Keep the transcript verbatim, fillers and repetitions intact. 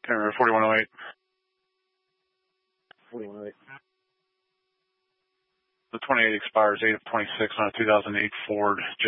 Or forty-one oh eight. forty-one oh eight. The twenty-eight expires eight of twenty-six on a two thousand eight Ford